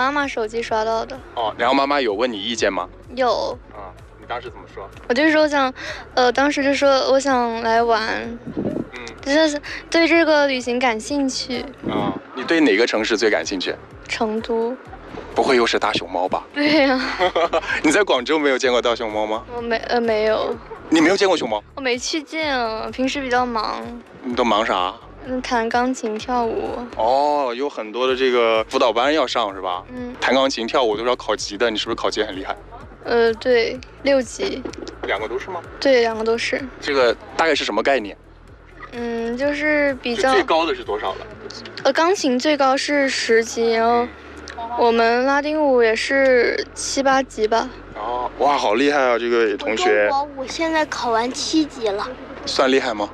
妈妈手机刷到的。 哦，然后妈妈有问你意见吗？ 有。 啊，你当时怎么说？ 我就说当时就说我想来玩，就是对这个旅行感兴趣。 啊，你对哪个城市最感兴趣？ 成都。 不会又是大熊猫吧？ 对呀。 你在广州没有见过大熊猫吗？ 我没有。 你没有见过熊猫？ 我没去见啊，平时比较忙。 你都忙啥？ 弹钢琴、跳舞。 哦，有很多的这个辅导班要上是吧？弹钢琴、跳舞都是要考级的，你是不是考级很厉害？ 对，6级。 2个都是吗？ 对，2个都是。 这个大概是什么概念？ 就是比较。 最高的是多少了？ 钢琴最高是10级，然后我们拉丁舞也是7、8级吧。 哦，哇，好厉害啊，这个同学。 我现在考完7级了。 算厉害吗？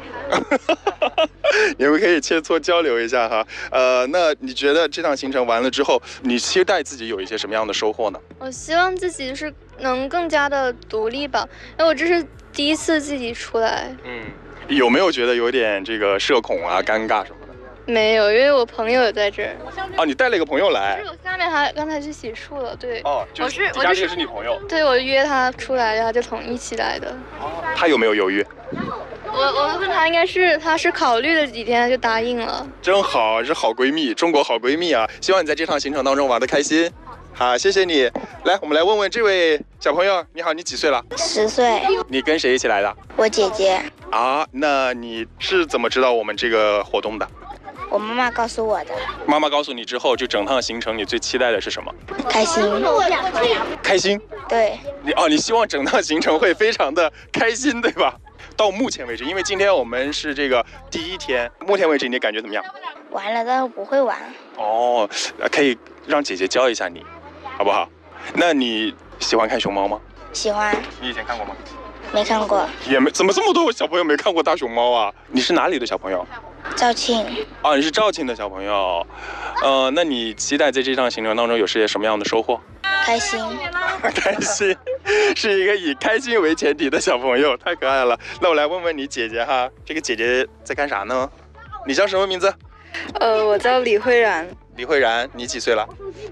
你们可以切磋交流一下哈。那你觉得这趟行程完了之后，你期待自己有一些什么样的收获呢？ 我希望自己是能更加的独立吧，因为我这是第一次自己出来。 有没有觉得有点这个社恐啊、尴尬什么的？ 没有，因为我朋友也在这儿。 哦，你带了一个朋友来？ 是我下面还刚才去洗漱了，对。 哦，就是这是你朋友？ 对，我约他出来，然后就一起来的。 他有没有犹豫？ 我问他，他是考虑了几天就答应了。 真好，是好闺蜜，中国好闺蜜啊！希望你在这趟行程当中玩得开心。好，谢谢你。来，我们来问问这位小朋友，你好，你几岁了 ？10岁。 你跟谁一起来的？ 我姐姐。 啊，那你是怎么知道我们这个活动的？ 我妈妈告诉我的。 妈妈告诉你之后，就整趟行程你最期待的是什么？ 开心。 开心？ 对。 你希望整趟行程会非常的开心，对吧？到目前为止，因为今天我们是这个第1天，目前为止你感觉怎么样？ 玩了，但是不会玩。 哦，可以让姐姐教一下你，好不好？那你喜欢看熊猫吗？ 喜欢。 你以前看过吗？ 没看过。 也没，怎么这么多小朋友没看过大熊猫啊？你是哪里的小朋友？ 肇庆。 你是肇庆的小朋友。那你期待在这趟行程当中有些什么样的收获？ 开心。 开心，是一个以开心为前提的小朋友，太可爱了。那我来问问你姐姐哈，这个姐姐在干啥呢？你叫什么名字？ 我叫李慧然。 李慧然，你几岁了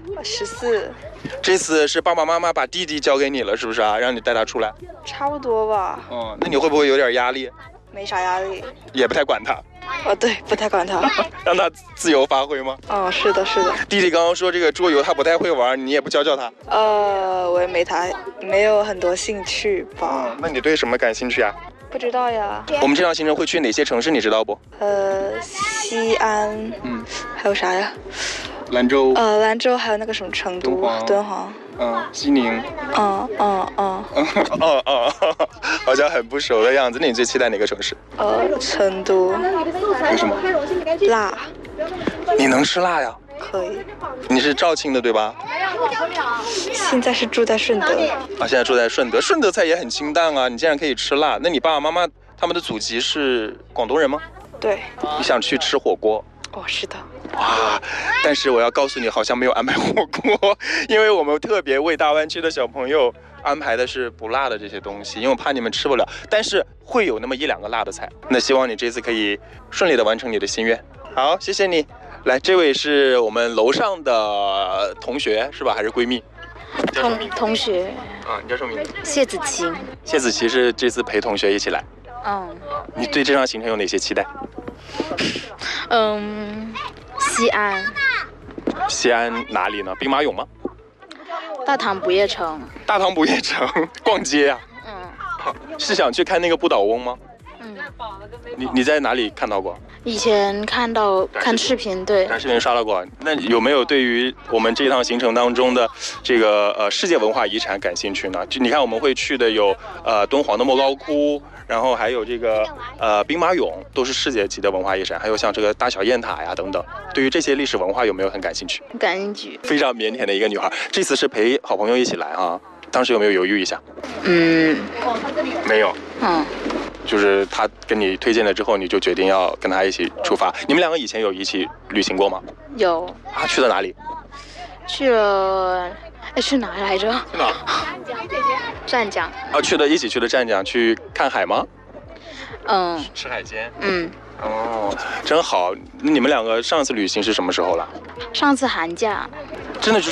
？14。 这次是爸爸妈妈把弟弟交给你了，是不是啊？让你带他出来？ 差不多吧。 那你会不会有点压力？ 没啥压力。 也不太管他？ 对，不太管他。 让他自由发挥吗？ 是的，是的。 弟弟刚刚说这个桌游他不太会玩，你也不教他？ 我也没有很多兴趣吧。 那你对什么感兴趣啊？ 不知道呀。 我们这趟行程会去哪些城市，你知道不？ 西安。还有啥呀？ 兰州。 兰州还有那个什么成都、敦煌。 西宁。好像很不熟的样子。那你最期待哪个城市？ 成都。 为什么？ 辣。 你能吃辣呀？ 可以。 你是肇庆的对吧？ 现在是住在顺德。 现在住在顺德。顺德菜也很清淡啊，你竟然可以吃辣。那你爸爸妈妈他们的祖籍是广东人吗？ 对。 你想去吃火锅？ 是的。 哇！但是我要告诉你，好像没有安排火锅，因为我们特别为大湾区的小朋友安排的是不辣的这些东西，因为我怕你们吃不了。但是会有那么1、2个辣的菜。那希望你这次可以顺利的完成你的心愿。好，谢谢你。来，这位是我们楼上的同学是吧？还是闺蜜？ 同学。 你叫什么名字？ 谢子琪。 谢子琪是这次陪同学一起来。你对这趟行程有哪些期待？ 西安。 西安哪里呢？兵马俑吗？ 大唐不夜城。 大唐不夜城逛街啊？是想去看那个不倒翁吗？你在哪里看到过？ 以前看视频，对， 看视频刷到过。那有没有对于我们这趟行程当中的这个世界文化遗产感兴趣呢？就你看我们会去的有敦煌的莫高窟，然后还有这个兵马俑，都是世界级的文化遗产，还有像这个大小雁塔呀等等。对于这些历史文化有没有很感兴趣？ 感兴趣。 非常腼腆的一个女孩，这次是陪好朋友一起来啊。当时有没有犹豫一下？没有。就是他跟你推荐了之后，你就决定要跟他一起出发。你们2个以前有一起旅行过吗？ 有。 去了哪里？ 去了，去哪来着？ 去哪？ 湛江。 一起去了湛江，去看海吗？吃海鲜。真好。你们2个上次旅行是什么时候了？ 上次寒假。 真的是